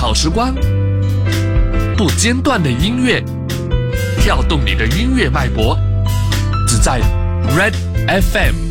好时光，不间断的音乐，跳动你的音乐脉搏，只在 Red FM。